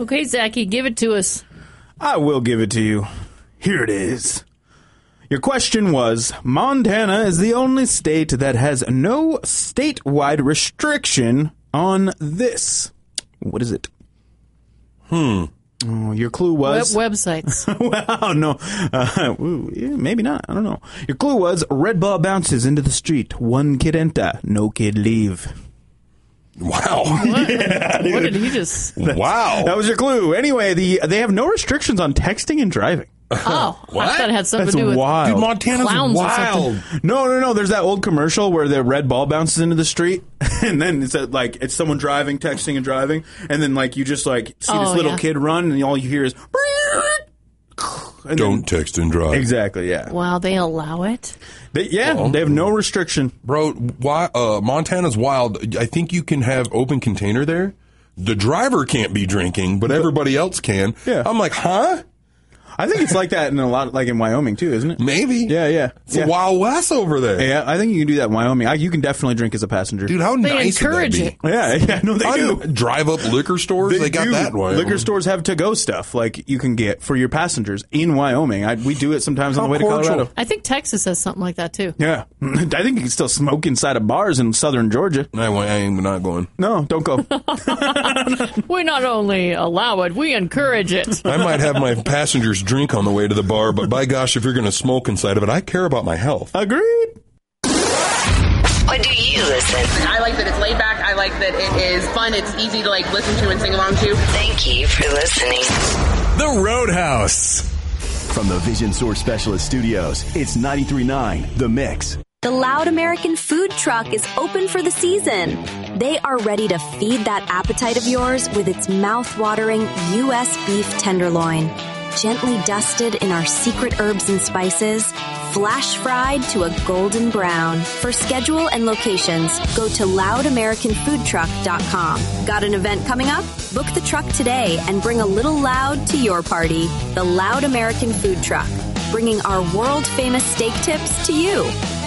Okay, Zachy, give it to us. I will give it to you. Here it is. Your question was, Montana is the only state that has no statewide restriction on this. What is it? Oh, your clue was... Websites. Wow, no. Maybe not. I don't know. Your clue was, red ball bounces into the street. One kid enter, no kid leave. Wow. What? Yeah, What did he just... Wow. That was your clue. Anyway, they have no restrictions on texting and driving. Oh, What? I thought it had something That's to do with... wild. Dude, Montana's Clowns or wild. No. There's that old commercial where the red ball bounces into the street, and then it's someone driving, texting, and driving, and then you just see this little kid run, and all you hear is. And Don't text and drive. Exactly. Yeah. Wow, they allow it? They have no restriction. Bro, why? Montana's wild. I think you can have open container there. The driver can't be drinking, but everybody else can. Yeah. I'm like, huh? I think it's like that in a lot, in Wyoming too, isn't it? Maybe. Yeah. It's the Wild West over there. Yeah, I think you can do that in Wyoming. You can definitely drink as a passenger. Dude, how They nice encourage would it. that be? Yeah, no, they do. Drive up liquor stores. They got do. that in Wyoming. Liquor stores have to-go stuff you can get for your passengers in Wyoming. We do it sometimes on the way to cordial. Colorado. I think Texas has something like that, too. Yeah. I think you can still smoke inside of bars in southern Georgia. I am not going. No, don't go. We not only allow it, we encourage it. I might have my passengers drink on the way to the bar, but by gosh, if you're going to smoke inside of it, I care about my health. Agreed. What do you listen? I like that it's laid back. I like that it is fun. It's easy to listen to and sing along to. Thank you for listening. The Roadhouse. From the Vision Source Specialist Studios, it's 93.9 The Mix. The Loud American Food Truck is open for the season. They are ready to feed that appetite of yours with its mouth-watering U.S. beef tenderloin. Gently dusted in our secret herbs and spices, flash fried to a golden brown. For schedule and locations, go to loudamericanfoodtruck.com. Got an event coming up? Book the truck today and bring a little loud to your party. The Loud American Food Truck, bringing our world-famous steak tips to you.